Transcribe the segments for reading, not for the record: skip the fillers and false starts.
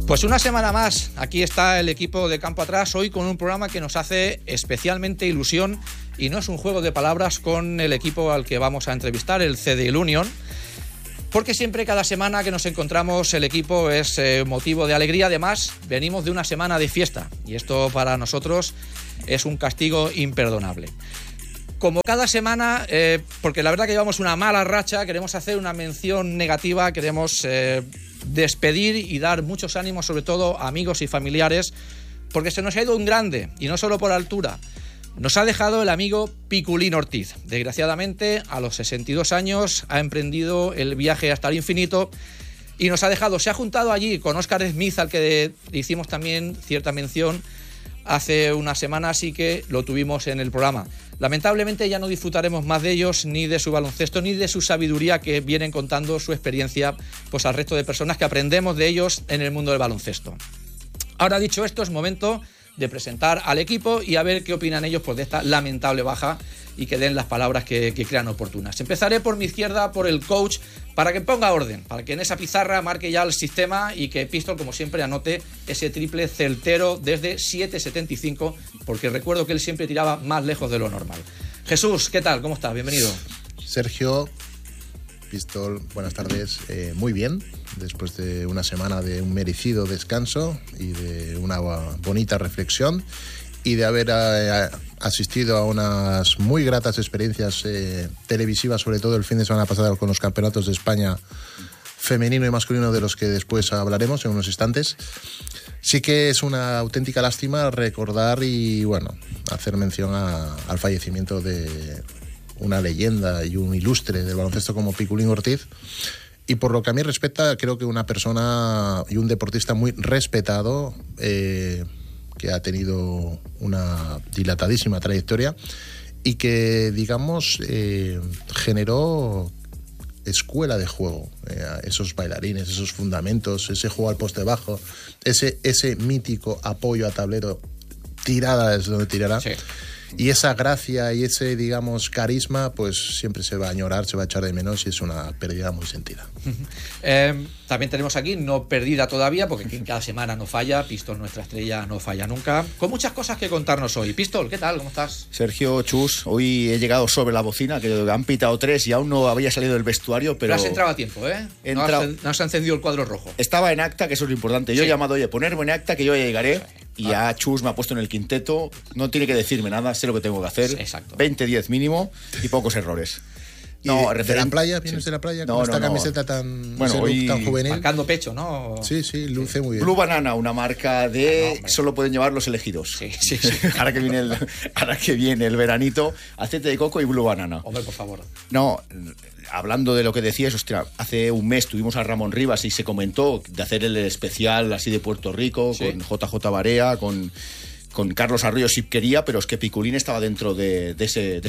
Pues una semana más, aquí está el equipo de Campo Atrás, hoy con un programa que nos hace especialmente ilusión y no es un juego de palabras con el equipo al que vamos a entrevistar, el CDL Union, porque siempre, cada semana que nos encontramos, el equipo es motivo de alegría. Además, venimos de una semana de fiesta y esto para nosotros es un castigo imperdonable. Como cada semana, porque la verdad que llevamos una mala racha, queremos hacer una mención negativa, queremos despedir y dar muchos ánimos, sobre todo a amigos y familiares, porque se nos ha ido un grande, y no solo por altura. Nos ha dejado el amigo Piculín Ortiz. Desgraciadamente, a los 62 años ha emprendido el viaje hasta el infinito y nos ha dejado. Se ha juntado allí con Óscar Smith, al que le hicimos también cierta mención hace una semana, así que lo tuvimos en el programa. Lamentablemente ya no disfrutaremos más de ellos, ni de su baloncesto, ni de su sabiduría, que vienen contando su experiencia pues al resto de personas que aprendemos de ellos en el mundo del baloncesto. Ahora, dicho esto, es momento de presentar al equipo y a ver qué opinan ellos pues, de esta lamentable baja, y que den las palabras que crean oportunas. Empezaré por mi izquierda, por el coach, para que ponga orden, para que en esa pizarra marque ya el sistema y que Pistol, como siempre, anote ese triple certero desde 7.75, porque recuerdo que él siempre tiraba más lejos de lo normal. Jesús, ¿qué tal? ¿Cómo estás? Bienvenido. Sergio, Pistol, buenas tardes. Muy bien, después de una semana de un merecido descanso y de una bonita reflexión y de haber asistido a unas muy gratas experiencias televisivas, sobre todo el fin de semana pasado con los campeonatos de España femenino y masculino, de los que después hablaremos en unos instantes. Sí que es una auténtica lástima recordar y, bueno, hacer mención al fallecimiento de una leyenda y un ilustre del baloncesto como Piculín Ortiz. Y por lo que a mí respecta, creo que una persona y un deportista muy respetado, que ha tenido una dilatadísima trayectoria y que, digamos, generó escuela de juego, esos bailarines, esos fundamentos, ese juego al poste bajo, ese mítico apoyo a tablero, tirada desde donde tirará. Sí. Y esa gracia y ese, digamos, carisma, pues siempre se va a añorar, se va a echar de menos, y es una pérdida muy sentida. También tenemos aquí, no perdida todavía, porque aquí cada semana no falla, Pistol, nuestra estrella, no falla nunca, con muchas cosas que contarnos hoy. Pistol, ¿qué tal? ¿Cómo estás? Sergio, Chus, hoy he llegado sobre la bocina, que han pitado 3 y aún no había salido del vestuario, pero... has entrado a tiempo, ¿eh? No has encendido el cuadro rojo. Estaba en acta, que eso es lo importante. Yo he llamado, oye, ponerme en acta, que yo ya llegaré. Y ya Chus me ha puesto en el quinteto, no tiene que decirme nada, sé lo que tengo que hacer. Exacto. 20-10 mínimo y pocos errores. No, ¿de la playa? ¿Vienes de la playa? Con esta camiseta tan, bueno, hoy, tan juvenil. Marcando pecho, ¿no? Sí, luce muy bien. Blue Banana, una marca de... solo pueden llevar los elegidos. Sí. ahora que viene el veranito, aceite de coco y Blue Banana. Hombre, por favor. No, hablando de lo que decías, hostia, hace un mes tuvimos a Ramón Rivas y se comentó de hacer el especial así de Puerto Rico, sí, con JJ Barea, con Carlos Arroyo si quería, pero es que Piculín estaba dentro de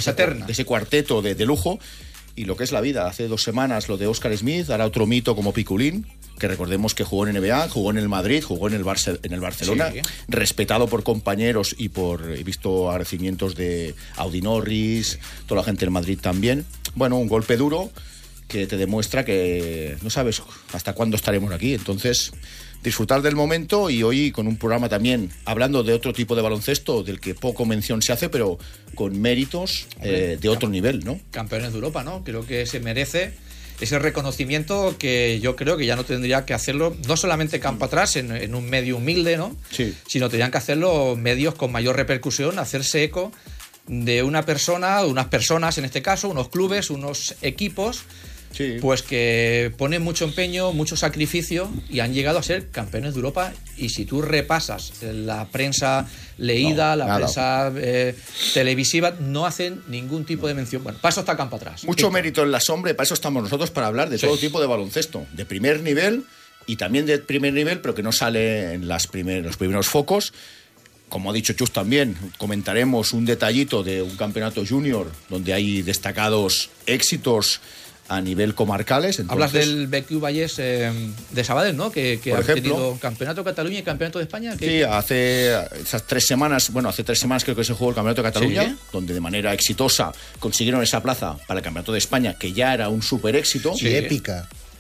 ese cuarteto de lujo. Y lo que es la vida, hace 2 semanas lo de Óscar Smith, ahora otro mito como Piculín, que recordemos que jugó en NBA, jugó en el Madrid, jugó en el Barcelona, sí, respetado por compañeros y he visto agradecimientos de Audi Norris, toda la gente del Madrid también. Bueno, un golpe duro que te demuestra que no sabes hasta cuándo estaremos aquí. Entonces, disfrutar del momento, y hoy con un programa también hablando de otro tipo de baloncesto del que poco mención se hace, pero con méritos de otro nivel, ¿no? Campeones de Europa, ¿no? Creo que se merece ese reconocimiento, que yo creo que ya no tendría que hacerlo no solamente Campo Atrás en un medio humilde, ¿no? Sí. Sino tendrían que hacerlo medios con mayor repercusión, hacerse eco de una persona, de unas personas en este caso, unos clubes, unos equipos, sí, pues que ponen mucho empeño, mucho sacrificio y han llegado a ser campeones de Europa. Y si tú repasas la prensa leída, prensa televisiva, no hacen ningún tipo de mención. Bueno, para eso está Campo Atrás. Mucho mérito en la sombra, y para eso estamos nosotros, para hablar de todo tipo de baloncesto, de primer nivel y también de primer nivel, pero que no sale en los primeros focos. Como ha dicho Chus también, comentaremos un detallito de un campeonato junior donde hay destacados éxitos a nivel comarcales. Entonces, hablas del BQ Vallés de Sabadell, ¿no? Que ha tenido campeonato de Cataluña y campeonato de España. Sí, hace 3 semanas creo que se jugó el campeonato de Cataluña, ¿sí?, donde de manera exitosa consiguieron esa plaza para el campeonato de España, que ya era un súper éxito. Sí, épica.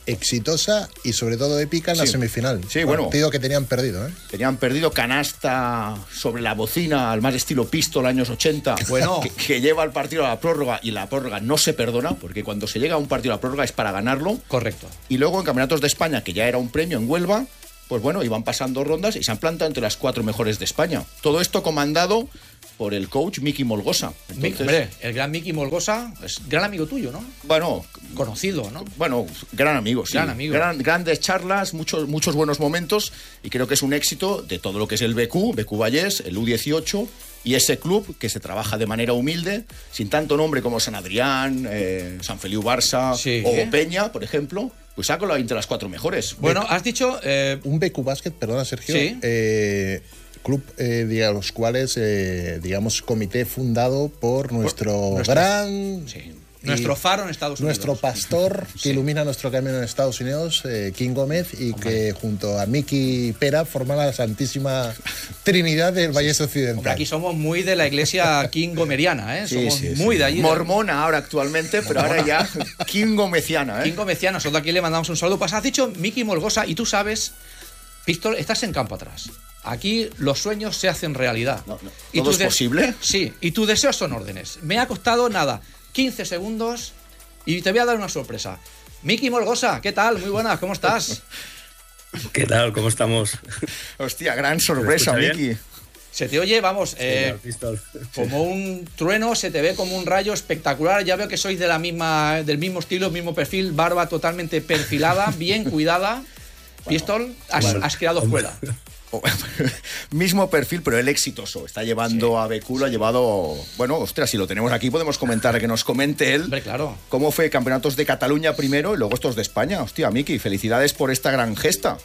exitosa y sobre todo épica en la semifinal. Sí, bueno. Partido que tenían perdido, ¿eh? Tenían perdido, canasta sobre la bocina, al más estilo Pistol, años 80. Bueno, que lleva el partido a la prórroga, y la prórroga no se perdona, porque cuando se llega a un partido a la prórroga es para ganarlo. Correcto. Y luego en Campeonatos de España, que ya era un premio en Huelva, pues bueno, iban pasando rondas y se han plantado entre las 4 mejores de España. Todo esto comandado por el coach Miki Molgosa. Entonces, hombre, el gran Miki Molgosa es gran amigo tuyo, ¿no? Bueno, conocido, ¿no? Bueno, gran amigo, sí. Gran amigo. Grandes charlas, muchos buenos momentos, y creo que es un éxito de todo lo que es el BQ Vallés, el U18 y ese club que se trabaja de manera humilde, sin tanto nombre como San Adrián, San Feliu Barça o Peña, por ejemplo. Pues sácalo entre las 4 mejores. Bueno, has dicho... un BQ Basket, perdona Sergio, sí. Club, los cuales, digamos, comité fundado por nuestro gran... Sí. Nuestro faro en Estados Unidos. Nuestro pastor que ilumina nuestro camino en Estados Unidos, King Gómez, y que junto a Miki Pera forman la Santísima Trinidad del Valles Occidental. Hombre, aquí somos muy de la iglesia King Gomeriana, ¿eh? Somos muy de allí. Mormona ahora actualmente, pero ahora ya King Gomeciana, ¿eh? King Gomeciana. Nosotros aquí le mandamos un saludo. Pues has dicho Miki Molgosa, y tú sabes, Pistol, estás en campo atrás. Aquí los sueños se hacen realidad. ¿Todo es posible? Sí, y tus deseos son órdenes. Me ha costado nada, 15 segundos, y te voy a dar una sorpresa. Miki Molgosa, ¿qué tal? Muy buenas, ¿cómo estás? ¿Qué tal? ¿Cómo estamos? Hostia, gran sorpresa, Miki. Se te oye, vamos, como un trueno, se te ve como un rayo espectacular. Ya veo que sois de del mismo estilo, mismo perfil, barba totalmente perfilada, bien cuidada. Pistol, has creado escuela. Mismo perfil, pero él exitoso. Está llevando a BQ, lo ha llevado... Bueno, ostras, si lo tenemos aquí podemos comentar, que nos comente él. Hombre, claro. Cómo fue Campeonatos de Cataluña primero y luego estos de España. Hostia, Miki, felicidades por esta gran gesta.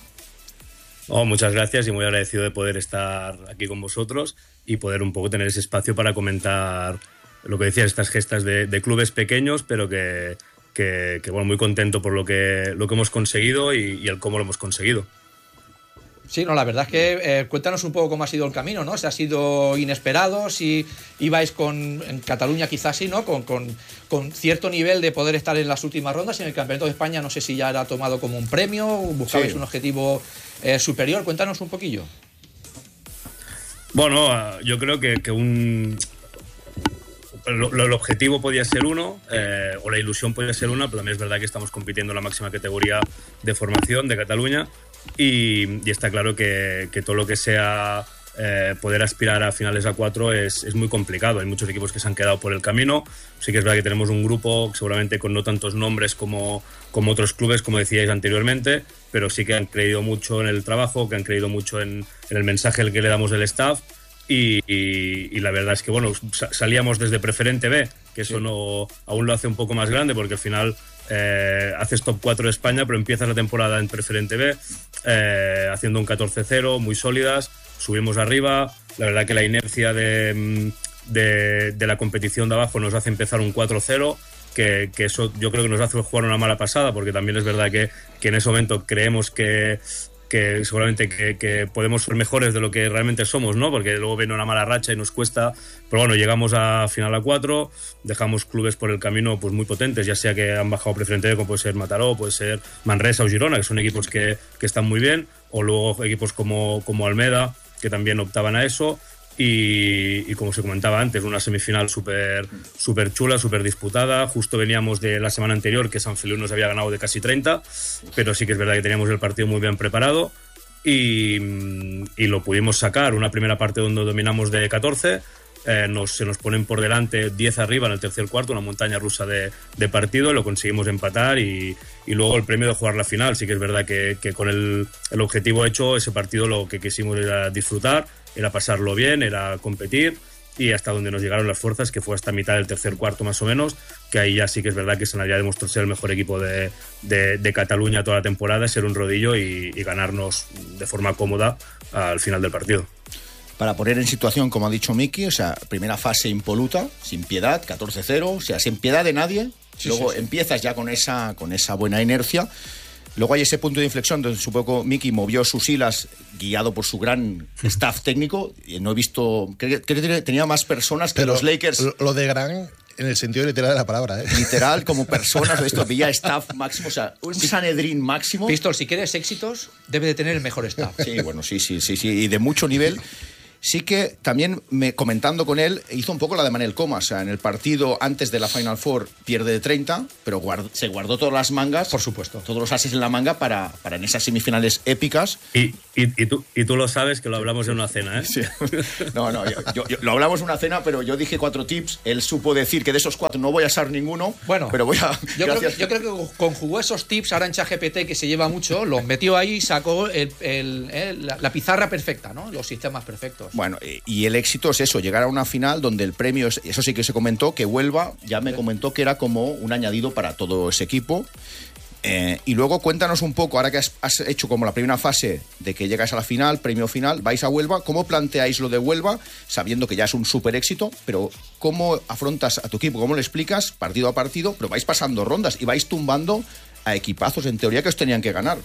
Muchas gracias, y muy agradecido de poder estar aquí con vosotros y poder un poco tener ese espacio para comentar lo que decías, estas gestas de clubes pequeños, pero que bueno, muy contento por lo que hemos conseguido y el cómo lo hemos conseguido. Sí, no, la verdad es que cuéntanos un poco cómo ha sido el camino, ¿no? Si ha sido inesperado, si ibais en Cataluña quizás sí, ¿no? Con cierto nivel de poder estar en las últimas rondas, y en el Campeonato de España no sé si ya era tomado como un premio, buscabais un objetivo superior. Cuéntanos un poquillo. Bueno, yo creo que el objetivo podía ser uno, o la ilusión podía ser una, pero también es verdad que estamos compitiendo en la máxima categoría de formación de Cataluña, y está claro que todo lo que sea poder aspirar a finales A4 es muy complicado. Hay muchos equipos que se han quedado por el camino. Sí que es verdad que tenemos un grupo seguramente con no tantos nombres como otros clubes, como decíais anteriormente, pero sí que han creído mucho en el trabajo, que han creído mucho en el mensaje que le damos del staff. Y la verdad es que bueno, salíamos desde Preferente B, que eso aún lo hace un poco más grande, porque al final haces top 4 de España, pero empiezas la temporada en Preferente B haciendo un 14-0, muy sólidas, subimos arriba. La verdad que la inercia de la competición de abajo nos hace empezar un 4-0, que eso yo creo que nos hace jugar una mala pasada, porque también es verdad que en ese momento creemos que seguramente que podemos ser mejores de lo que realmente somos, ¿no? Porque luego viene una mala racha y nos cuesta. Pero bueno, llegamos a final A4, dejamos clubes por el camino pues muy potentes, ya sea que han bajado Preferente B, como puede ser Mataró, puede ser Manresa o Girona, que son equipos que están muy bien, o luego equipos como Almeda, que también optaban a eso. Y como se comentaba antes, una semifinal súper chula, súper disputada. Justo veníamos de la semana anterior, que San Feliu nos había ganado de casi 30, pero sí que es verdad que teníamos el partido muy bien preparado y lo pudimos sacar. Una primera parte donde dominamos de 14, se nos ponen por delante 10 arriba en el tercer cuarto, una montaña rusa de partido, lo conseguimos empatar y luego el premio de jugar la final. Sí que es verdad que con el objetivo hecho, ese partido lo que quisimos era disfrutar, era pasarlo bien, era competir, y hasta donde nos llegaron las fuerzas, que fue hasta mitad del tercer cuarto más o menos, que ahí ya sí que es verdad que Sanadrià demostró ser el mejor equipo de Cataluña toda la temporada, ser un rodillo y ganarnos de forma cómoda al final del partido. Para poner en situación, como ha dicho Miki, o sea, primera fase impoluta, sin piedad, 14-0, o sea, sin piedad de nadie. Luego empiezas ya con esa buena inercia. Luego hay ese punto de inflexión donde supongo que Miki movió sus hilas guiado por su gran staff técnico. No he visto... Creo que tenía más personas que pero los Lakers. Lo de gran En el sentido literal de la palabra, ¿eh? Literal, como personas de esto, veía staff máximo, o sea, un Sanedrín máximo. Pistol, si quieres éxitos, debe de tener el mejor staff. Sí, bueno, sí, y de mucho nivel. Sí que también, comentando con él, hizo un poco la de Manel Comas. O sea, en el partido antes de la Final Four pierde de 30, pero se guardó todas las mangas. Por supuesto. Todos los ases en la manga para en esas semifinales épicas. Y tú lo sabes, que lo hablamos en una cena, ¿eh? Sí. No, yo lo hablamos en una cena, pero yo dije 4 tips. Él supo decir que de esos 4 no voy a usar ninguno. Bueno, pero voy a... Yo creo que conjugó esos tips ahora en ChatGPT, que se lleva mucho, los metió ahí y sacó la pizarra perfecta, ¿no? Los sistemas perfectos. Bueno, y el éxito es eso, llegar a una final donde el premio es, eso sí que se comentó, que Huelva ya me comentó que era como un añadido para todo ese equipo. Y luego cuéntanos un poco, ahora que has hecho como la primera fase de que llegas a la final, premio final, vais a Huelva, ¿cómo planteáis lo de Huelva, sabiendo que ya es un súper éxito, pero cómo afrontas a tu equipo, cómo le explicas partido a partido, pero vais pasando rondas y vais tumbando a equipazos en teoría que os tenían que ganar?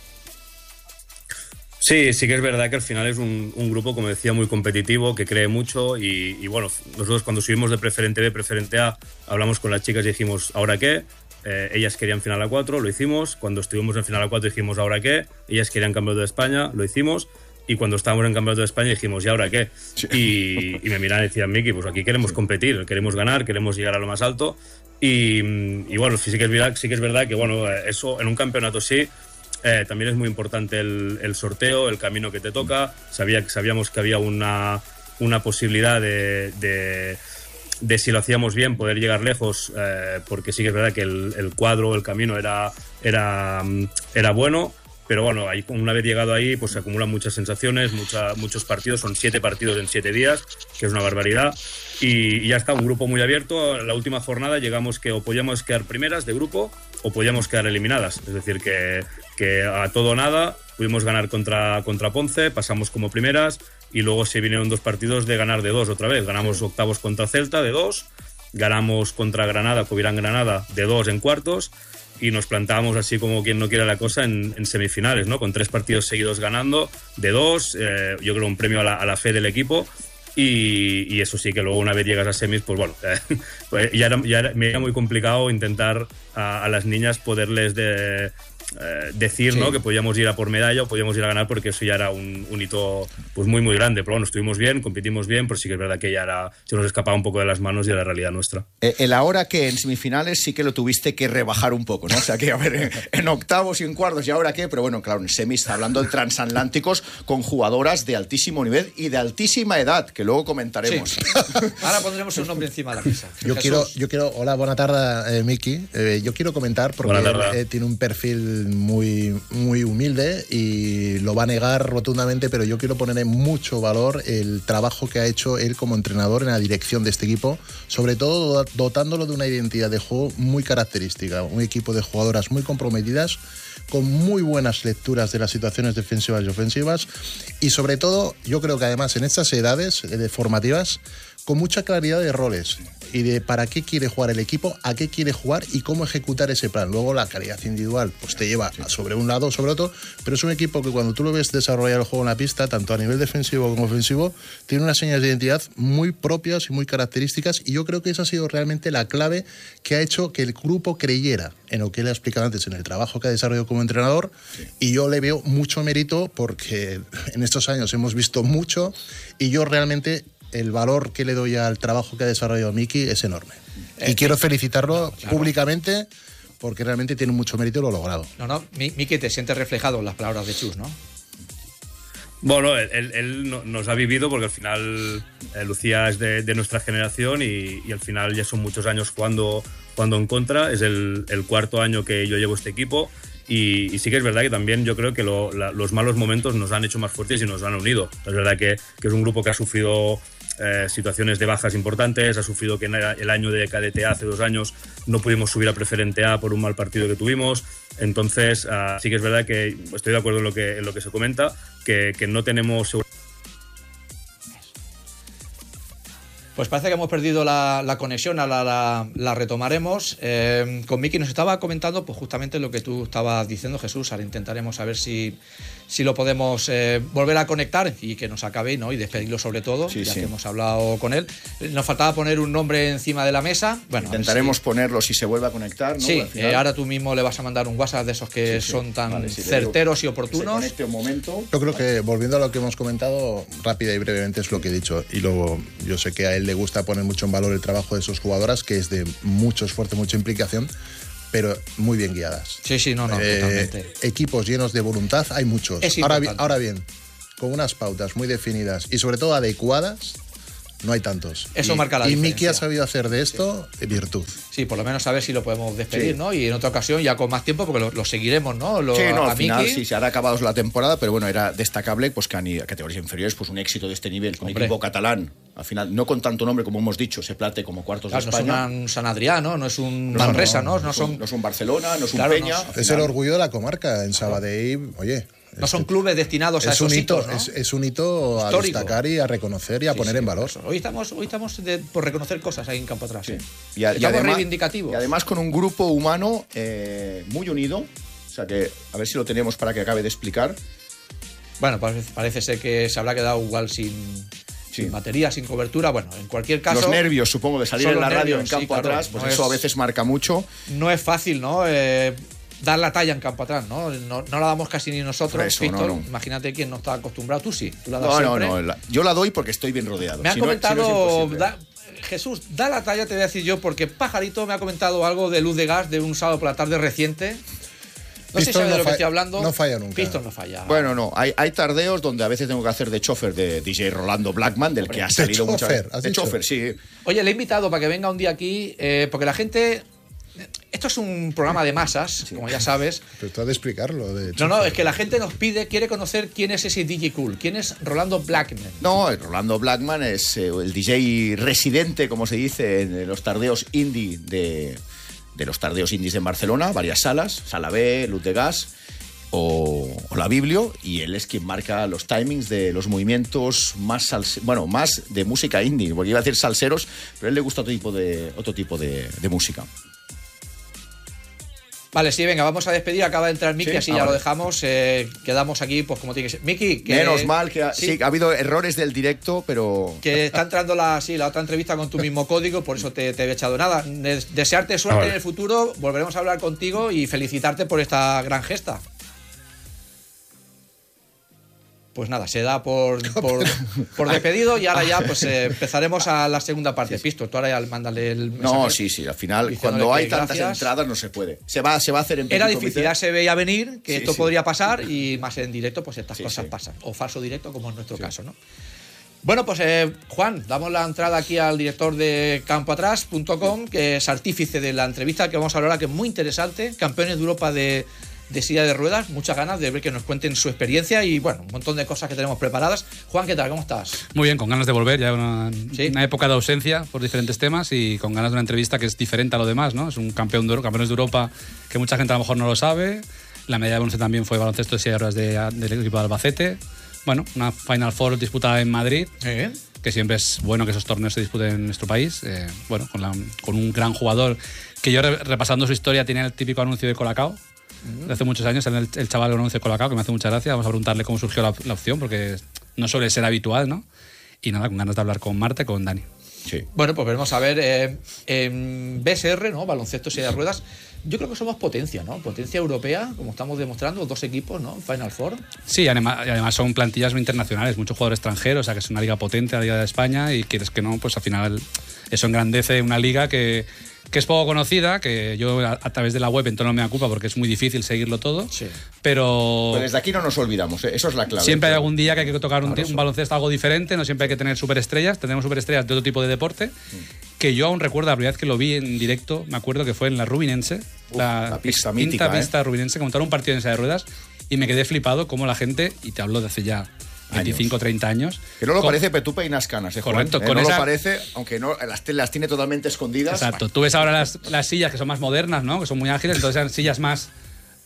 Sí que es verdad que al final es un grupo, como decía, muy competitivo, que cree mucho y bueno, nosotros cuando subimos de Preferente B, Preferente A, hablamos con las chicas y dijimos, ¿ahora qué? Ellas querían final a 4, lo hicimos. Cuando estuvimos en final a 4 dijimos, ¿ahora qué? Ellas querían campeonato de España, lo hicimos. Y cuando estábamos en campeonato de España dijimos, ¿y ahora qué? Sí. Y me miraban y decían, Miki, pues aquí queremos competir, queremos ganar, queremos llegar a lo más alto. Y bueno, sí que es verdad que bueno, eso en un campeonato sí. También es muy importante el sorteo, el camino que te toca. Sabíamos que había una posibilidad de si lo hacíamos bien poder llegar lejos, porque sí que es verdad que el cuadro, el camino era bueno, pero bueno, una vez llegado ahí pues se acumulan muchas sensaciones, muchos partidos, son 7 partidos en 7 días, que es una barbaridad, y ya está, un grupo muy abierto. La última jornada llegamos que o podíamos quedar primeras de grupo o podíamos quedar eliminadas, es decir que a todo o nada pudimos ganar contra Ponce, pasamos como primeras y luego se vinieron 2 partidos de ganar de 2 otra vez. Ganamos octavos contra Celta de 2, ganamos contra Granada, Covirán Granada de 2 en cuartos y nos plantábamos así como quien no quiere la cosa en semifinales, ¿no? Con 3 partidos seguidos ganando de 2, yo creo un premio a la fe del equipo. Y eso sí, que luego una vez llegas a semis, pues bueno, pues me era muy complicado intentar a las niñas poderles decir, sí, ¿no? Que podíamos ir a por medalla o podíamos ir a ganar, porque eso ya era un hito pues muy muy grande. Pero bueno, estuvimos bien, competimos bien, pero sí que es verdad que ya se nos escapaba un poco de las manos y de la realidad nuestra. El ahora que en semifinales sí que lo tuviste que rebajar un poco, ¿no? O sea que, a ver, en octavos y en cuartos y ahora qué, pero bueno, claro, en semis hablando de transatlánticos con jugadoras de altísimo nivel y de altísima edad, que luego comentaremos. Sí. Ahora pondremos un nombre encima de la mesa. Yo quiero, hola, buena tarde, Miki. Yo quiero comentar porque tiene un perfil muy, muy humilde y lo va a negar rotundamente, pero yo quiero poner en mucho valor el trabajo que ha hecho él como entrenador en la dirección de este equipo, sobre todo dotándolo de una identidad de juego muy característica, un equipo de jugadoras muy comprometidas, con muy buenas lecturas de las situaciones defensivas y ofensivas, y sobre todo, yo creo que además en estas edades formativas, con mucha claridad de roles y de para qué quiere jugar el equipo, a qué quiere jugar y cómo ejecutar ese plan. Luego la calidad individual pues te lleva sobre un lado o sobre otro, pero es un equipo que cuando tú lo ves desarrollar el juego en la pista, tanto a nivel defensivo como ofensivo, tiene unas señas de identidad muy propias y muy características, y yo creo que esa ha sido realmente la clave que ha hecho que el grupo creyera en lo que él ha explicado antes, en el trabajo que ha desarrollado como entrenador, y yo le veo mucho mérito porque en estos años hemos visto mucho y yo realmente el valor que le doy al trabajo que ha desarrollado Miki es enorme. Y quiero felicitarlo públicamente porque realmente tiene mucho mérito y lo ha logrado. No, Miki, te sientes reflejado en las palabras de Chus, ¿no? Bueno, él nos ha vivido porque al final Lucía es de nuestra generación y al final ya son muchos años jugando en contra. Es el 4º año que yo llevo este equipo y sí que es verdad que también yo creo que los malos momentos nos han hecho más fuertes y nos han unido. Es verdad que es un grupo que ha sufrido situaciones de bajas importantes, ha sufrido que en el año de cadete A hace 2 años no pudimos subir a Preferente A por un mal partido que tuvimos. Entonces sí que es verdad que estoy de acuerdo en lo que se comenta, que no tenemos. Pues parece que hemos perdido la conexión, ahora la retomaremos. Con Miki nos estaba comentando pues justamente lo que tú estabas diciendo, Jesús. Ahora intentaremos a ver si si lo podemos volver a conectar y que nos acabe, ¿no? Y despedirlo sobre todo, Sí, ya sí. que hemos hablado con él. Nos faltaba poner un nombre encima de la mesa. Bueno, Intentaremos a ver ponerlo si se vuelve a conectar, ¿no? si, Al final. ahora tú mismo le vas a mandar un WhatsApp de esos que Sí, sí. son tan Vale, sí, le digo certeros y que se oportunos. conecte un momento. Yo creo que, volviendo a lo que hemos comentado, rápida y brevemente es lo que he dicho. Y luego, yo sé que a él le gusta poner mucho en valor el trabajo de sus jugadoras, que es de mucho esfuerzo, mucha implicación, pero muy bien guiadas. Sí, no, totalmente. Equipos llenos de voluntad hay muchos. Es Ahora bien, con unas pautas muy definidas y sobre todo adecuadas, no hay tantos. Eso marca la Y diferencia. Miki ha sabido hacer de esto virtud. Sí, por lo menos a ver si lo podemos despedir, Sí. ¿no? Y en otra ocasión, ya con más tiempo, porque lo seguiremos, ¿no? Sí, no, a al final Miki. sí, se hará acabados la temporada, pero bueno, era destacable pues que a categorías inferiores, pues un éxito de este nivel, con un Hombre. equipo catalán, al final, no con tanto nombre como hemos dicho, se plate como cuartos Claro, de no es España. un San Adrián, ¿no? No es un No, Manresa, no, ¿no? No son no es un Barcelona, no es un Claro, Peña. no. al Es final. el orgullo de la comarca. En Sabadell, oye... clubes destinados a es un esos hito, hitos, ¿no? es un hito a Histórico. destacar y a reconocer y a Sí, poner sí, en valor. eso. Hoy estamos por reconocer cosas ahí en campo atrás. ¿eh? Y Estamos reivindicativos. Y además con un grupo humano muy unido, o sea que a ver si lo tenemos para que acabe de explicar. Bueno, parece ser que se habrá quedado igual sin batería, sin cobertura. Bueno, en cualquier caso. Los nervios, supongo, de salir son en la los radio nervios, en campo sí, claro, atrás, pues no eso es- a veces marca mucho. No es fácil, ¿no? Dar la talla en campo atrás, ¿no? No la damos casi ni nosotros, Por eso, Víctor. no. Imagínate quién no está acostumbrado. Tú sí, tú la das No, siempre. yo la doy porque estoy bien rodeado. Me ha Si no- si no es comentado, imposible. Jesús, da la talla, te voy a decir yo, porque Pajarito me ha comentado algo de Luz de Gas de un sábado por la tarde reciente. No sé si Pistol sabe de no lo que fa- estoy hablando. no falla nunca. Pistol no falla. Bueno, no, hay tardeos donde a veces tengo que hacer de chofer de DJ Rolando Blackman, del que ha salido muchas chofer, veces. ¿has De dicho? chofer, sí. Oye, le he invitado para que venga un día aquí, porque la gente... Esto es un programa de masas, como ya sabes. Pero tú has de explicarlo. De hecho. No, es que la gente nos quiere conocer quién es ese DJ cool, quién es Rolando Blackman. No, Rolando Blackman es el DJ residente, como se dice, en los tardeos indie de los tardeos indies en Barcelona, varias salas, Sala B, Luz de Gas o La Biblio, y él es quien marca los timings de los movimientos más más de música indie, porque iba a decir salseros, pero a él le gusta otro tipo de música. Vale, sí, venga, vamos a despedir. Acaba de entrar Miki, Sí, así ya vale. lo dejamos. Quedamos aquí, pues como tiene que ser. Miki, que. Menos mal que sí, ha habido errores del directo, pero... que está entrando la otra entrevista con tu mismo código, por eso te he echado nada. Desearte suerte Vale. en el futuro, volveremos a hablar contigo y felicitarte por esta gran gesta. Pues nada, se da por despedido y ahora ya pues empezaremos a la segunda parte. Pisto, tú ahora ya mándale el mensaje. No, sí, al final, Diciéndole cuando que hay tantas gracias. entradas no se puede. Se va a hacer en Era petit difícil, comité. ya se veía venir que Sí, esto sí. podría pasar y más en directo, pues estas Sí, cosas sí. pasan. O falso directo, como en nuestro caso, ¿no? Bueno, pues Juan, damos la entrada aquí al director de campoatrás.com, que es artífice de la entrevista que vamos a hablar ahora, que es muy interesante. Campeones de Europa de silla de ruedas, muchas ganas de ver que nos cuenten su experiencia y bueno, un montón de cosas que tenemos preparadas. Juan, ¿qué tal? ¿Cómo estás? Muy bien, con ganas de volver, ya Sí. una época de ausencia por diferentes temas y con ganas de una entrevista que es diferente a lo demás, ¿no? Es un campeones de Europa que mucha gente a lo mejor no lo sabe. La medalla de bronce también fue baloncesto de silla de ruedas del equipo de Albacete. Bueno, una Final Four disputada en Madrid, que siempre es bueno que esos torneos se disputen en nuestro país. Bueno, con un gran jugador que yo repasando su historia tenía el típico anuncio de Colacao. De hace muchos años, el chaval con anuncio de Colacao, que me hace mucha gracia. Vamos a preguntarle cómo surgió la opción, porque no suele ser habitual, ¿no? Y nada, con ganas de hablar con Marta y con Dani. Sí. Bueno, pues veremos a ver en BSR, ¿no? Baloncesto, silla de ruedas. Yo creo que somos potencia, ¿no? Potencia europea, como estamos demostrando, dos equipos, ¿no? Final Four. Sí, además son plantillas muy internacionales, muchos jugadores extranjeros, o sea que es una liga potente, la Liga de España, y quieres que no, pues al final eso engrandece una liga que es poco conocida, que yo a través de la web en tono me da culpa porque es muy difícil seguirlo todo, Sí. pero Pues desde aquí no nos olvidamos, eso es la clave. siempre hay algún día que hay que tocar un Claro, eso. baloncesto algo diferente, no siempre hay que tener superestrellas, tenemos superestrellas de otro tipo de deporte, que yo aún recuerdo la primera vez que lo vi en directo, me acuerdo que fue en la Rubinense, la pista extinta mítica, pista Rubinense, que montaron un partido en silla de ruedas y me quedé flipado como la gente, y te hablo de hace ya 25 30 años. Que no lo con- parece, pero tú peinas canas, Juan? Correcto, con no esa- lo parece, aunque no las tiene totalmente escondidas. Exacto. Tú ves ahora las sillas que son más modernas, ¿no? Que son muy ágiles, entonces eran sillas más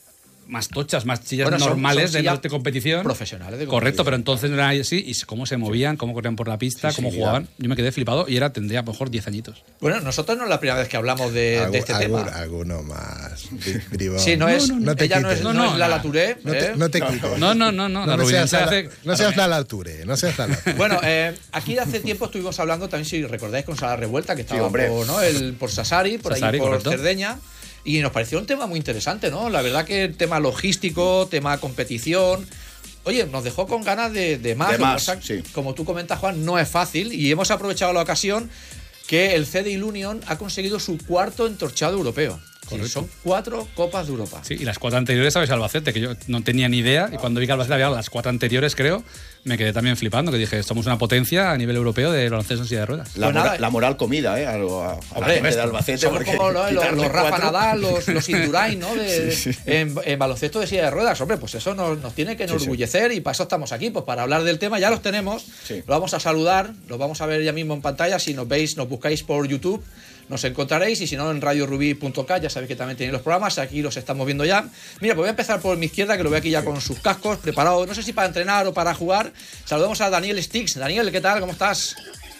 más tochas, más sillas Bueno, son normales de sillas competición. Profesionales de Correcto, pero entonces no era así. Y cómo se movían, cómo corrían por la pista, cómo jugaban. Yo me quedé flipado y tendría a lo mejor 10 añitos. Bueno, nosotros no es la primera vez que hablamos de este tema. Alguno más. Bribón. Sí, ella no es la Latouré. No te quites. No. No seas la Latouré. Bueno, aquí hace tiempo estuvimos hablando también, si recordáis, con Sala Revuelta, que estaba por Sassari, por Sassari, ahí por correcto. Cerdeña. Y nos pareció un tema muy interesante, ¿no? La verdad que el tema logístico, tema competición. Oye, nos dejó con ganas de más. Sí. Como tú comentas, Juan, no es fácil. Y hemos aprovechado la ocasión que el CDI Union ha conseguido su 4º entorchado europeo. Sí, son 4 Copas de Europa. Sí, y las 4 anteriores, ¿sabes? Albacete, que yo no tenía ni idea. Y cuando vi que Albacete había las 4 anteriores, creo, me quedé también flipando, que dije, somos una potencia a nivel europeo de baloncesto en silla de ruedas. La moral comida, a la gente de Albacete. Somos como los Rafa Nadal, los Indurain, ¿no? En baloncesto de silla de ruedas. Hombre, pues eso nos tiene que enorgullecer y para eso estamos aquí, pues para hablar del tema. Ya los tenemos, los vamos a saludar, los vamos a ver ya mismo en pantalla. Si nos veis, nos buscáis por YouTube, nos encontraréis, y si no en radiorubí.cat, ya sabéis que también tenéis los programas, aquí los estamos viendo ya. Mira, pues voy a empezar por mi izquierda, que lo veo aquí ya con sus cascos, preparado, no sé si para entrenar o para jugar. Saludamos a Daniel Stix. Daniel, ¿qué tal? ¿Cómo estás?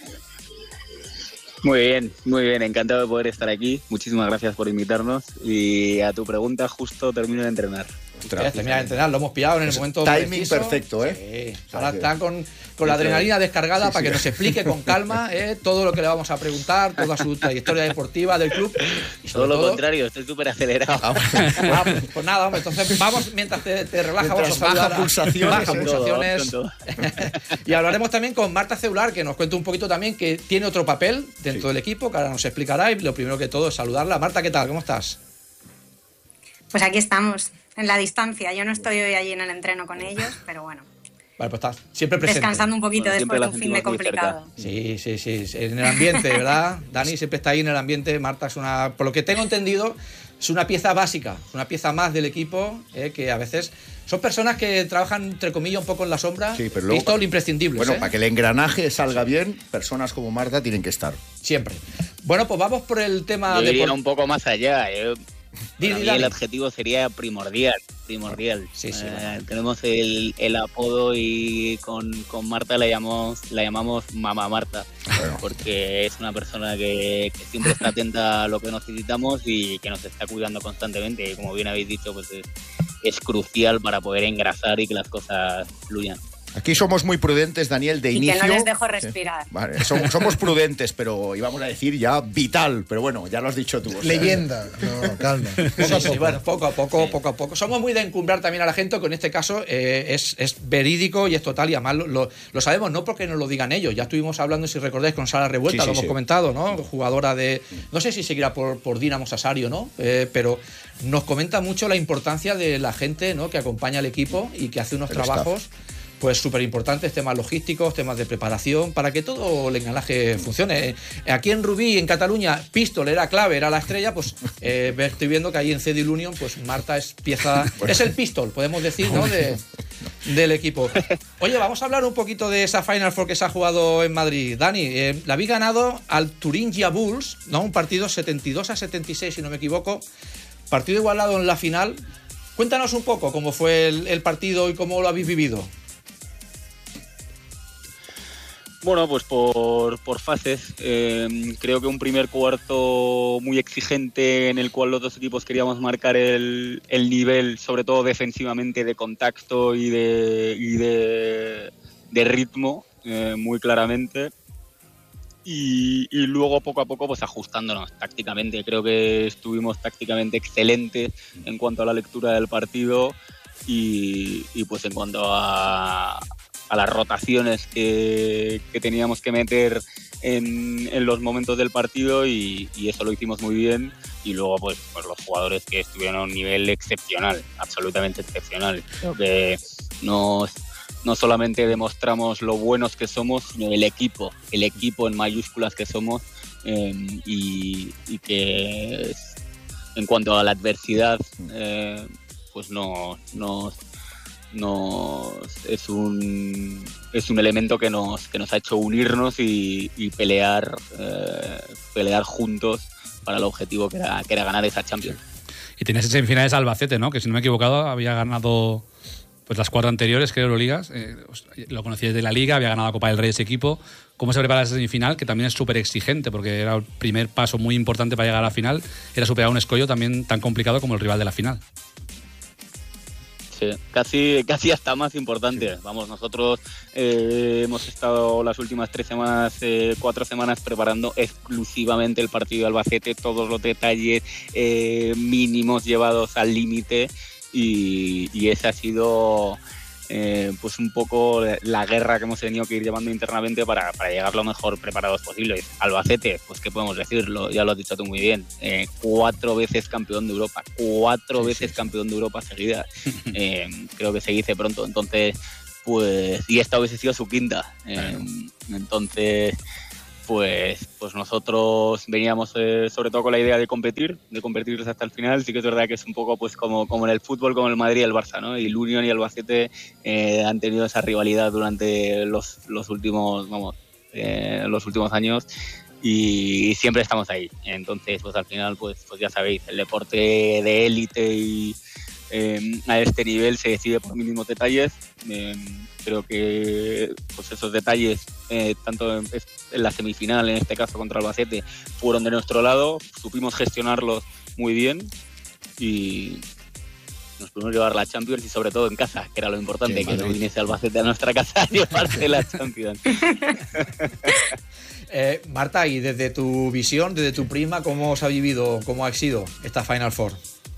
Muy bien, encantado de poder estar aquí. Muchísimas gracias por invitarnos. Y a tu pregunta, justo termino de entrenar. Termina de entrenar, lo hemos pillado en el momento timing preciso. Perfecto, Sí. Ahora está con la adrenalina descargada para que nos explique con calma todo lo que le vamos a preguntar, toda su trayectoria deportiva del club. Y todo lo contrario, estoy súper acelerado. Pues nada, hombre, entonces vamos, mientras te relajas, mientras vamos a baja pulsaciones. Y hablaremos también con Marta Ceular, que nos cuenta un poquito también, que tiene otro papel dentro del equipo, que ahora nos explicará, y lo primero que todo es saludarla. Marta, ¿qué tal? ¿Cómo estás? Pues aquí estamos, en la distancia. Yo no estoy hoy allí en el entreno con ellos, pero bueno. Vale, pues estás siempre presente. Descansando un poquito después de un fin de complicado. Sí. En el ambiente, ¿verdad? Dani siempre está ahí en el ambiente. Marta es por lo que tengo entendido, es una pieza básica, una pieza más del equipo, que a veces son personas que trabajan, entre comillas, un poco en la sombra. Sí, pero luego, y todo lo imprescindible. Bueno, para que el engranaje salga bien, personas como Marta tienen que estar. Siempre. Bueno, pues vamos por el tema Yo iría un poco más allá. Para mí el adjetivo sería primordial. Sí, tenemos el apodo y con Marta la llamamos Mamá Marta, porque es una persona que siempre está atenta a lo que necesitamos y que nos está cuidando constantemente, y como bien habéis dicho, pues es crucial para poder engrasar y que las cosas fluyan. Aquí somos muy prudentes, Daniel, de inicio. Y que no les dejo respirar. Vale, somos prudentes, pero íbamos a decir ya vital, pero bueno, ya lo has dicho tú. Leyenda. No, calma. Poco a poco. Somos muy de encumbrar también a la gente, que en este caso es verídico y es total, y además lo sabemos, no porque nos lo digan ellos. Ya estuvimos hablando, si recordáis, con Sara Revuelta, lo hemos comentado, ¿no? Jugadora de... No sé si seguirá por Dinamo Sassari o no, pero nos comenta mucho la importancia de la gente, ¿no?, que acompaña al equipo y que hace unos trabajos pues súper importantes, temas logísticos, temas de preparación, para que todo el engranaje funcione. Aquí en Rubí, en Cataluña, Pistol era clave, era la estrella, pues estoy viendo que ahí en CDI Union, pues Marta es pieza, es el Pistol, podemos decir, ¿no?, del equipo. Oye, vamos a hablar un poquito de esa Final Four que se ha jugado en Madrid. Dani, la habéis ganado al Thuringia Bulls, ¿no?, un partido 72-76, si no me equivoco, partido igualado en la final. Cuéntanos un poco cómo fue el partido y cómo lo habéis vivido. Bueno, pues por fases. Creo que un primer cuarto muy exigente, en el cual los dos equipos queríamos marcar el nivel, sobre todo defensivamente, de contacto y de ritmo, muy claramente. Y luego poco a poco pues ajustándonos tácticamente. Creo que estuvimos tácticamente excelentes en cuanto a la lectura del partido y pues en cuanto a las rotaciones que teníamos que meter en los momentos del partido, y eso lo hicimos muy bien. Y luego pues los jugadores que estuvieron a un nivel excepcional, absolutamente excepcional. Creo que no solamente demostramos lo buenos que somos, sino el equipo en mayúsculas que somos, y que en cuanto a la adversidad pues es un elemento que nos ha hecho unirnos y pelear juntos para el objetivo que era ganar esa Champions. Y tenías en semifinales Albacete, ¿no? Que si no me he equivocado había ganado pues las 4 anteriores, creo, Euroligas. Lo conocí desde la Liga, había ganado la Copa del Rey ese equipo. ¿Cómo se prepara esa semifinal? Que también es súper exigente, porque era el primer paso muy importante para llegar a la final. Era superar un escollo también tan complicado como el rival de la final. Sí, casi hasta más importante. Vamos, nosotros hemos estado las últimas 4 semanas preparando exclusivamente el partido de Albacete, todos los detalles mínimos llevados al límite, y esa ha sido pues un poco la guerra que hemos tenido que ir llevando internamente para llegar lo mejor preparados posible. Albacete, pues qué podemos decirlo, ya lo has dicho tú muy bien, 4 veces campeón de Europa, 4 veces campeón de Europa seguidas, creo que se dice pronto, entonces pues, y esta hubiese sido su quinta, entonces pues nosotros veníamos sobre todo con la idea de competir hasta el final. Sí que es verdad que es un poco pues como en el fútbol, como el Madrid y el Barça, ¿no? Y el Unión y el Albacete han tenido esa rivalidad durante los últimos años, y siempre estamos ahí. Entonces pues al final pues ya sabéis, el deporte de élite y a este nivel se decide por mínimos detalles. Creo que pues esos detalles, tanto en la semifinal, en este caso contra Albacete, fueron de nuestro lado, supimos gestionarlos muy bien y nos pudimos llevar la Champions, y sobre todo en casa, que era lo importante, que no viniese Albacete a nuestra casa a llevarse la Champions. Marta, y desde tu visión, desde tu prima, ¿cómo os ha vivido, cómo ha sido esta Final Four?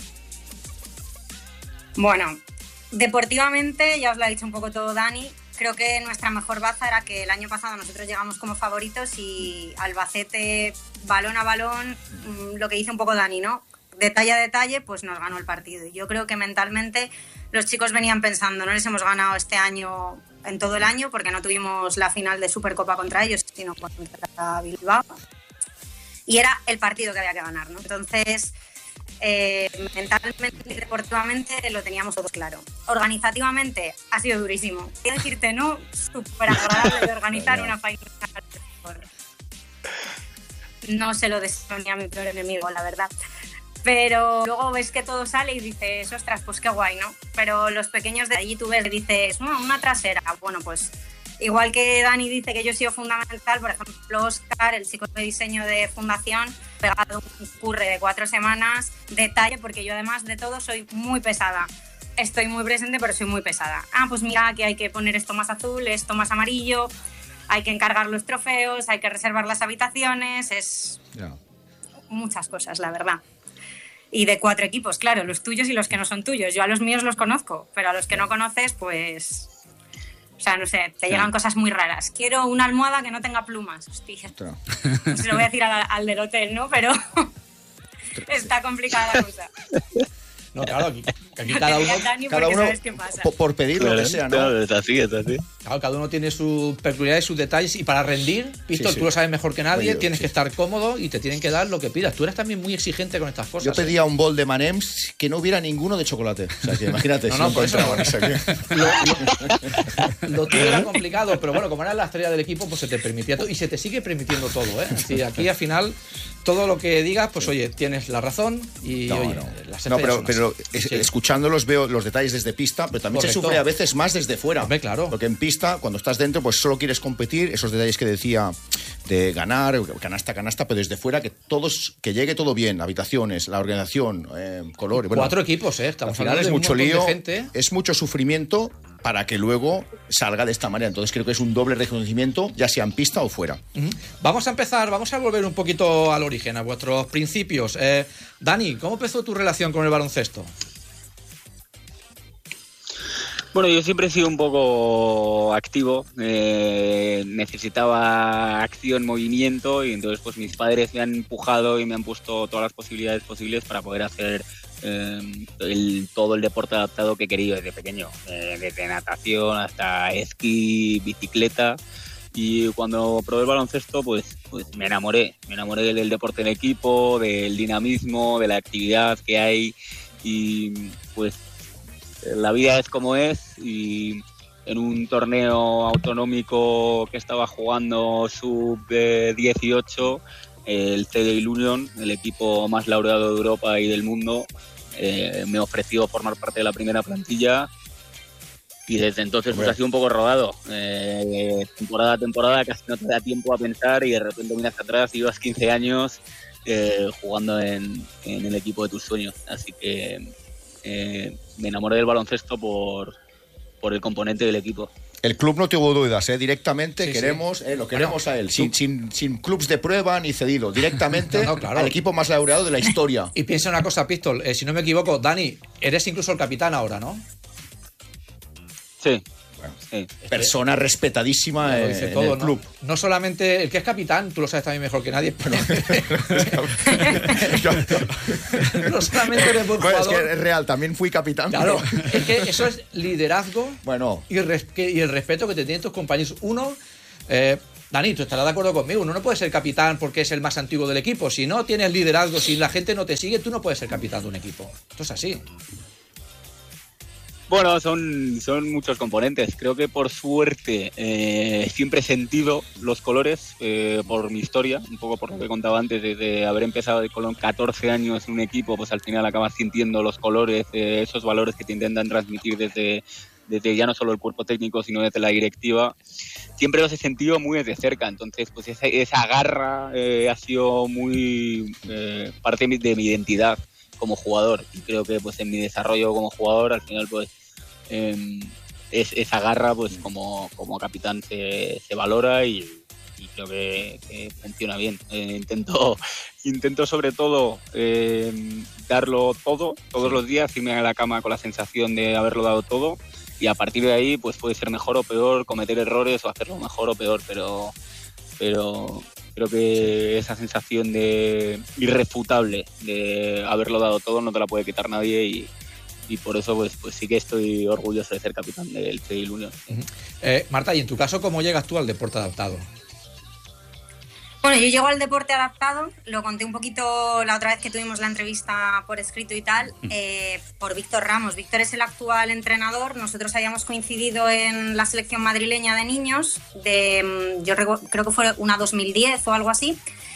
Bueno, deportivamente, ya os lo ha dicho un poco todo Dani, creo que nuestra mejor baza era que el año pasado nosotros llegamos como favoritos y Albacete, balón a balón, lo que dice un poco Dani, ¿no? Detalle a detalle, pues nos ganó el partido. Y yo creo que mentalmente los chicos venían pensando, no les hemos ganado este año en todo el año, porque no tuvimos la final de Supercopa contra ellos, sino contra Bilbao. Y era el partido que había que ganar, ¿no? Entonces, mentalmente y deportivamente lo teníamos todos claro. Organizativamente ha sido durísimo. Quiero decirte, ¿no? Súper agradable de organizar una final. No se lo deseo ni a mi peor enemigo, la verdad. Pero luego ves que todo sale y dices, ostras, pues qué guay, ¿no? Pero los pequeños de allí tú ves y dices, una trasera. Bueno, pues igual que Dani dice que yo he sido fundamental, por ejemplo, Óscar, el chico de diseño de Fundación, pegado un curre de 4 semanas, detalle, porque yo además de todo soy muy pesada. Estoy muy presente, pero soy muy pesada. Pues mira, aquí hay que poner esto más azul, esto más amarillo, hay que encargar los trofeos, hay que reservar las habitaciones, muchas cosas, la verdad. Y de 4 equipos, claro, los tuyos y los que no son tuyos. Yo a los míos los conozco, pero a los que no conoces, pues... O sea, no sé, te llegan cosas muy raras. Quiero una almohada que no tenga plumas. Hostia. No se lo voy a decir al del hotel, ¿no? Pero está complicada la cosa. No, claro, aquí cada uno, Dani, cada uno sabes qué pasa. por pedir lo que sea, ¿no? Claro, es así. Claro, cada uno tiene sus peculiaridades, sus detalles, y para rendir, Pistol, tú lo sabes mejor que nadie, tienes que estar cómodo y te tienen que dar lo que pidas. Tú eres también muy exigente con estas cosas. Yo pedía un bol de M&M's que no hubiera ninguno de chocolate. O sea, que imagínate. Por eso lo tuyo era complicado, pero bueno, como era la estrella del equipo, pues se te permitía todo y se te sigue permitiendo todo, ¿eh? Así, aquí al final, todo lo que digas, pues oye, tienes la razón y las estrellas pero escuchándolos veo los detalles desde pista, pero también se sufre a veces más desde fuera. Hombre, claro. Porque en pista, cuando estás dentro, pues solo quieres competir, esos detalles que decía de ganar, canasta, pero desde fuera que llegue todo bien, habitaciones, la organización, colores. 4 equipos, estamos al final hablando es de mucho un montón lío, de gente. Es mucho sufrimiento para que luego salga de esta manera. Entonces creo que es un doble reconocimiento, ya sea en pista o fuera. Vamos a volver un poquito al origen, a vuestros principios. Dani, ¿cómo empezó tu relación con el baloncesto? Bueno, yo siempre he sido un poco activo, necesitaba acción, movimiento, y entonces pues mis padres me han empujado y me han puesto todas las posibilidades posibles para poder hacer todo el deporte adaptado que he querido desde pequeño, desde natación hasta esquí, bicicleta. Y cuando probé el baloncesto, pues me enamoré del deporte en equipo, del dinamismo, de la actividad que hay, y pues la vida es como es. Y en un torneo autonómico que estaba jugando sub-18, el CDI Union, el equipo más laureado de Europa y del mundo, me ofreció formar parte de la primera plantilla y desde entonces pues ha sido un poco rodado. Temporada a temporada casi no te da tiempo a pensar y de repente miras atrás y llevas 15 años jugando en el equipo de tus sueños. Así que me enamoré del baloncesto por el componente del equipo. El club no tuvo dudas, directamente Sí, queremos, sí. lo queremos a él, sin clubs de prueba ni cedido, directamente No, claro. al equipo más laureado de la historia. Y piensa una cosa, Pistol, si no me equivoco, Dani, eres incluso el capitán ahora, ¿no? Sí. Bueno, Sí. persona respetadísima Lo dice en todo, el ¿no? club. No solamente el que es capitán, tú lo sabes también mejor que nadie, pero no solamente eres buen Bueno, es jugador. que es real, también fui capitán. Claro, pero- es que eso es liderazgo Bueno, y el respeto que te tienen tus compañeros. Uno, Dani, tú estarás de acuerdo conmigo, uno no puede ser capitán porque es el más antiguo del equipo. Si no tienes liderazgo, si la gente no te sigue, tú no puedes ser capitán de un equipo. Esto es así. Bueno, son muchos componentes. Creo que por suerte siempre he sentido los colores por mi historia, un poco por lo que contaba antes, desde haber empezado con 14 años en un equipo, pues al final acabas sintiendo los colores, esos valores que te intentan transmitir desde ya no solo el cuerpo técnico, sino desde la directiva. Siempre los he sentido muy desde cerca, entonces pues esa garra ha sido muy parte de mi identidad como jugador, y creo que pues en mi desarrollo como jugador al final pues esa garra pues como capitán se valora y creo que funciona bien. Intento sobre todo darlo todo todos los días, irme a la cama con la sensación de haberlo dado todo, y a partir de ahí pues puede ser mejor o peor, cometer errores o hacerlo mejor o peor, pero creo que esa sensación de irrefutable de haberlo dado todo no te la puede quitar nadie, y por eso pues sí que estoy orgulloso de ser capitán del Cedil Union. Marta, y en tu caso, ¿cómo llegas tú al deporte adaptado? Bueno, yo llego al deporte adaptado, lo conté un poquito la otra vez que tuvimos la entrevista por escrito y tal, por Víctor Ramos. Víctor es el actual entrenador, nosotros habíamos coincidido en la selección madrileña de niños, yo creo que fue una 2010 o algo así,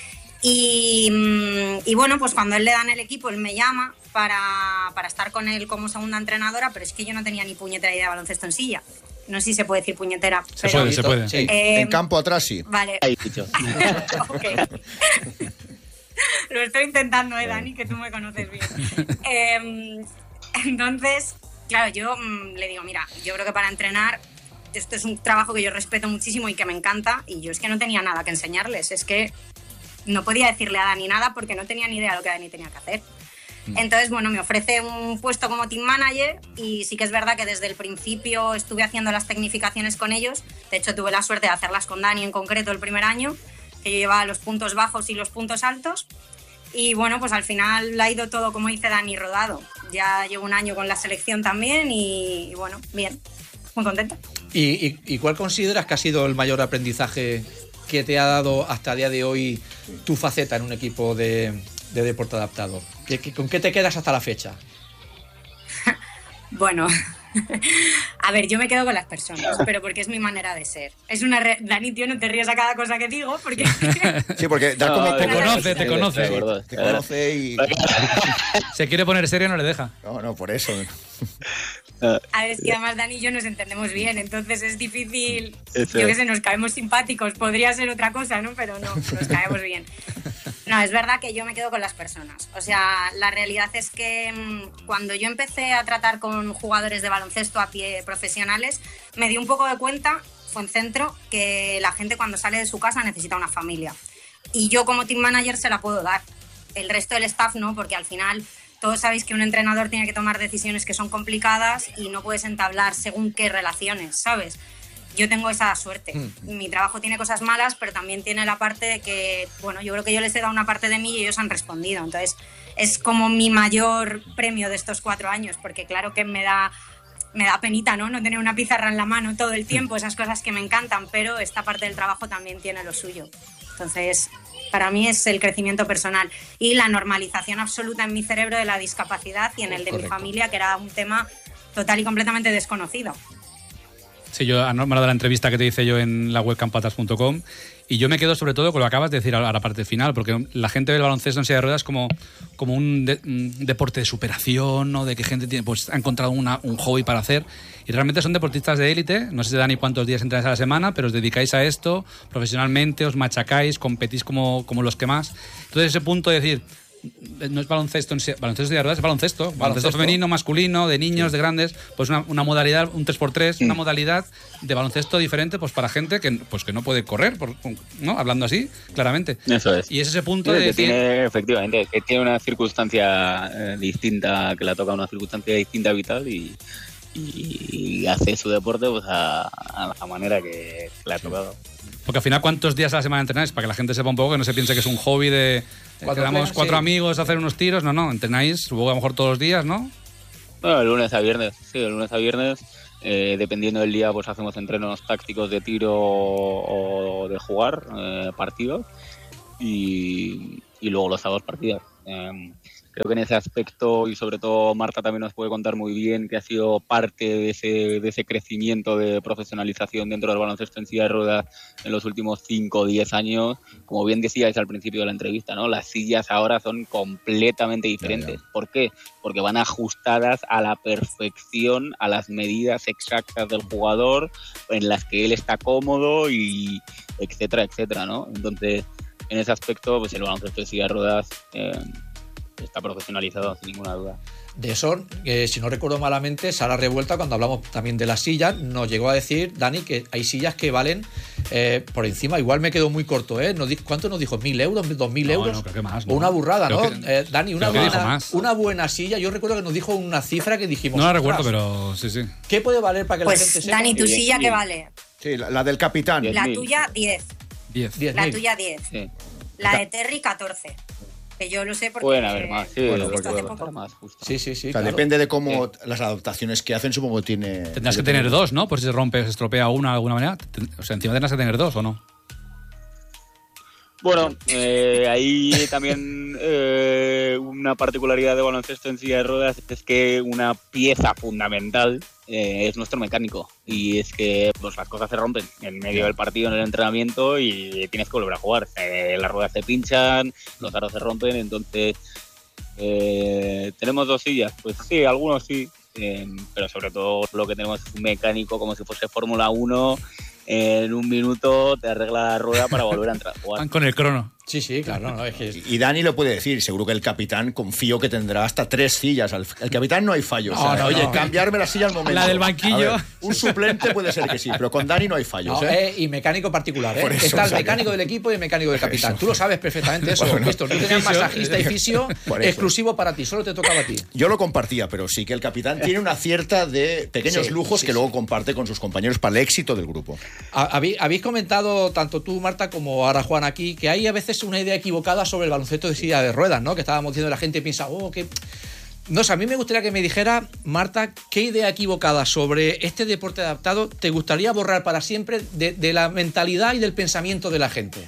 y bueno, pues cuando él le dan el equipo, él me llama para estar con él como segunda entrenadora, pero es que yo no tenía ni puñetera idea de baloncesto en silla. No sé si se puede decir puñetera. Se pero... puede. Sí. en campo atrás sí. Vale. Ahí dicho. Ok. Lo estoy intentando, Dani, que tú me conoces bien. Entonces, claro, yo le digo, mira, yo creo que para entrenar, esto es un trabajo que yo respeto muchísimo y que me encanta, y yo es que no tenía nada que enseñarles, es que no podía decirle a Dani nada porque no tenía ni idea de lo que Dani tenía que hacer. Entonces, bueno, me ofrece un puesto como team manager, y sí que es verdad que desde el principio estuve haciendo las tecnificaciones con ellos. De hecho, tuve la suerte de hacerlas con Dani en concreto el primer año, que yo llevaba los puntos bajos y los puntos altos. Y bueno, pues al final ha ido todo, como dice Dani, rodado. Ya llevo un año con la selección también y bueno, bien, muy contenta. ¿Y cuál consideras que ha sido el mayor aprendizaje que te ha dado hasta el día de hoy tu faceta en un equipo de deporte adaptado? ¿Con qué te quedas hasta la fecha? Bueno, a ver, yo me quedo con las personas, pero porque es mi manera de ser. Es una Dani, tío, no te ríes a cada cosa que digo, porque... Sí, porque da como Te poco- conoce. De verdad. Te conoce y... Se quiere poner serio y no le deja. No, por eso. A ver, es que además Dani y yo nos entendemos bien, entonces es difícil. Eso Yo qué es. sé, nos caemos simpáticos, podría ser otra cosa, ¿no? Pero no, nos caemos bien. No, es verdad que yo me quedo con las personas. O sea, la realidad es que cuando yo empecé a tratar con jugadores de baloncesto a pie profesionales, me di un poco de cuenta, fue en centro, que la gente cuando sale de su casa necesita una familia. Y yo como team manager se la puedo dar. El resto del staff no, porque al final... Todos sabéis que un entrenador tiene que tomar decisiones que son complicadas y no puedes entablar según qué relaciones, ¿sabes? Yo tengo esa suerte. Mi trabajo tiene cosas malas, pero también tiene la parte de que, bueno, yo creo que yo les he dado una parte de mí y ellos han respondido. Entonces, es como mi mayor premio de estos 4 años, porque claro que me da penita, ¿no? No tener una pizarra en la mano todo el tiempo, esas cosas que me encantan, pero esta parte del trabajo también tiene lo suyo. Entonces... Para mí es el crecimiento personal y la normalización absoluta en mi cerebro de la discapacidad y en el de mi familia, que era un tema total y completamente desconocido. Sí, yo me he dado la entrevista que te hice yo en la web campatras.com y yo me quedo sobre todo con lo que acabas de decir a la parte final, porque la gente ve el baloncesto en silla de ruedas como un deporte de superación, ¿no? De que gente ha encontrado un hobby para hacer, y realmente son deportistas de élite. No sé si Dani cuántos días entrenáis a la semana, pero os dedicáis a esto profesionalmente, os machacáis, competís como los que más. Entonces ese punto de decir, no es baloncesto de ruedas, es baloncesto femenino, masculino, de niños, de grandes, pues una modalidad, un 3x3, una modalidad de baloncesto diferente, pues para gente que no puede correr, ¿no? Hablando así, claramente. Eso es. Y es ese punto sí, de decir... efectivamente, que tiene una circunstancia distinta, que le toca una circunstancia distinta vital y hace su deporte pues a la manera que le ha tocado. Porque al final, ¿cuántos días a la semana entrenáis? Para que la gente sepa un poco, que no se piense que es un hobby de... Quedamos 4 amigos a hacer unos tiros. No, entrenáis, supongo, a lo mejor todos los días, ¿no? Bueno, de lunes a viernes. Sí, de lunes a viernes. Dependiendo del día, pues hacemos entrenos tácticos de tiro o de jugar partidos. Y luego los sábados partidos. Creo que en ese aspecto, y sobre todo Marta también nos puede contar muy bien, que ha sido parte de ese crecimiento de profesionalización dentro del baloncesto en silla de ruedas en los últimos 5 o 10 años. Como bien decíais al principio de la entrevista, ¿no? Las sillas ahora son completamente diferentes. ¿Por qué? Porque van ajustadas a la perfección, a las medidas exactas del jugador, en las que él está cómodo, y etcétera, etcétera, ¿no? Entonces, en ese aspecto, pues el baloncesto de silla de ruedas está profesionalizado sin ninguna duda. De eso, si no recuerdo malamente, Sara Revuelta, cuando hablamos también de las sillas, nos llegó a decir, Dani, que hay sillas que valen por encima. Igual me quedo muy corto, ¿eh? ¿Cuánto nos dijo? ¿1.000 euros? ¿2.000 euros? No, creo que más, ¿no? O una burrada, ¿no? Que, Dani, una buena silla. Yo recuerdo que nos dijo una cifra que dijimos... No la recuerdo, pero sí. ¿Qué puede valer para que la gente sepa? Dani, ¿tu silla qué vale? Sí, la del capitán. La tuya, 10. 10. La tuya, 10. Sí. La de Terry, 14. Que yo lo sé porque... Pueden haber más, sí. Bueno, porque hace poco. Más, justo. Sí, O sea, claro. depende de cómo las adaptaciones que hacen, supongo que tiene... Tendrás que tener 2, ¿no? Por si se rompe o se estropea una de alguna manera. O sea, encima tendrás que tener 2, ¿o no? Bueno, ahí también una particularidad de baloncesto en silla de ruedas es que una pieza fundamental es nuestro mecánico, y es que pues las cosas se rompen en medio del partido, en el entrenamiento, y tienes que volver a jugar. Las ruedas se pinchan, los aros se rompen, entonces tenemos 2 sillas, pues sí, algunos sí, pero sobre todo lo que tenemos es un mecánico como si fuese Fórmula 1. En un minuto te arregla la rueda para volver a entrar a jugar. Van con el crono. Sí, claro. No, es que... Y Dani lo puede decir, seguro que el capitán confío que tendrá hasta 3 sillas. El capitán no hay fallos. Cambiarme la silla al momento. La del banquillo. A ver, un suplente puede ser que sí, pero con Dani no hay fallos. Y mecánico particular, ¿eh? Por eso, Está el mecánico del equipo y el mecánico del capitán. Eso. Tú lo sabes perfectamente eso. Bueno, Tú tenías masajista y fisio exclusivo para ti, solo te tocaba a ti. Yo lo compartía, pero sí que el capitán tiene una cierta de pequeños lujos que luego comparte con sus compañeros para el éxito del grupo. Habéis comentado, tanto tú, Marta, como ahora Juan aquí, que hay a veces una idea equivocada sobre el baloncesto de silla de ruedas, ¿no? Que estábamos diciendo, la gente piensa, que... No sé, a mí me gustaría que me dijera, Marta, ¿qué idea equivocada sobre este deporte adaptado te gustaría borrar para siempre de la mentalidad y del pensamiento de la gente?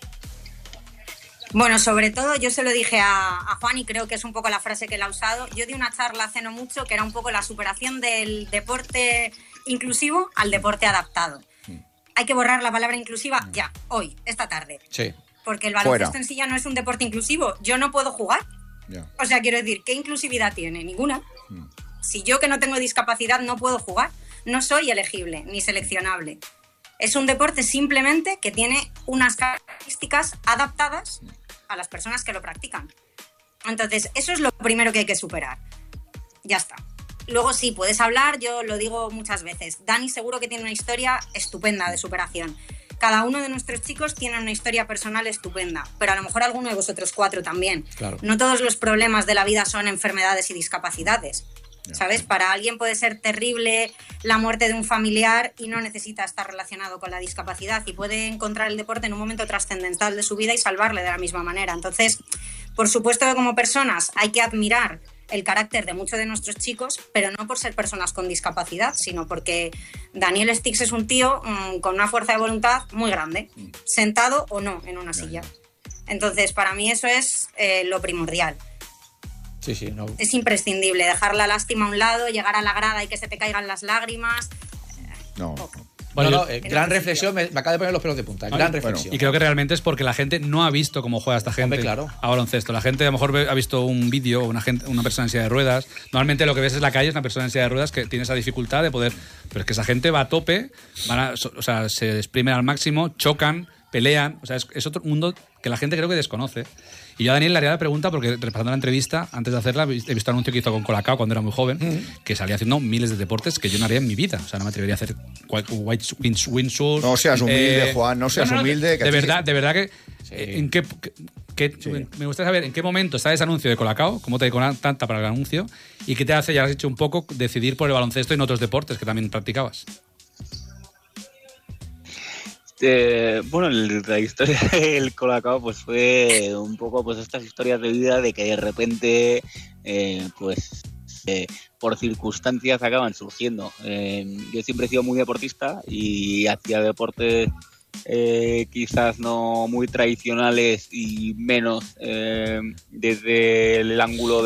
Bueno, sobre todo yo se lo dije a Juan, y creo que es un poco la frase que él ha usado. Yo di una charla hace no mucho que era un poco la superación del deporte inclusivo al deporte adaptado. Hay que borrar la palabra inclusiva ya, hoy, esta tarde. Sí. Porque el baloncesto en sí ya no es un deporte inclusivo. Yo no puedo jugar. O sea, quiero decir, ¿qué inclusividad tiene? Ninguna. Si yo, que no tengo discapacidad, no puedo jugar, no soy elegible ni seleccionable. Es un deporte simplemente que tiene unas características adaptadas a las personas que lo practican. Entonces, eso es lo primero que hay que superar. Ya está. Luego sí, puedes hablar, yo lo digo muchas veces. Dani seguro que tiene una historia estupenda de superación. Cada uno de nuestros chicos tiene una historia personal estupenda, pero a lo mejor alguno de vosotros 4 también. Claro. No todos los problemas de la vida son enfermedades y discapacidades. ¿Sabes? Para alguien puede ser terrible la muerte de un familiar y no necesita estar relacionado con la discapacidad, y puede encontrar el deporte en un momento trascendental de su vida y salvarle de la misma manera. Entonces, por supuesto que como personas hay que admirar el carácter de muchos de nuestros chicos, pero no por ser personas con discapacidad, sino porque Daniel Stix es un tío con una fuerza de voluntad muy grande, sentado o no en una silla. Entonces, para mí eso es lo primordial. Sí, no. Es imprescindible dejar la lástima a un lado, llegar a la grada y que se te caigan las lágrimas. No. Bueno, gran reflexión, me acaba de poner los pelos de punta. Gran reflexión. Bueno, y creo que realmente es porque la gente no ha visto cómo juega esta gente a baloncesto. La gente a lo mejor ha visto un vídeo o una persona en silla de ruedas. Normalmente lo que ves en la calle es una persona en silla de ruedas que tiene esa dificultad de poder... Pero es que esa gente va a tope, se exprimen al máximo, chocan, pelean. O sea, es otro mundo que la gente creo que desconoce. Y yo a Daniel le haría la pregunta, porque repasando la entrevista, antes de hacerla, he visto un anuncio que hizo con Colacao cuando era muy joven, que salía haciendo miles de deportes que yo no haría en mi vida. O sea, no me atrevería a hacer windsurf. No seas humilde, Juan, no seas humilde. De verdad que... Me gustaría saber en qué momento está ese anuncio de Colacao, cómo te tanta para el anuncio, y qué te hace, ya has dicho un poco, decidir por el baloncesto y en otros deportes que también practicabas. Bueno, la historia del Colacao pues fue un poco pues estas historias de vida de que de repente por circunstancias acaban surgiendo. Yo siempre he sido muy deportista y hacía deportes quizás no muy tradicionales y menos desde el ángulo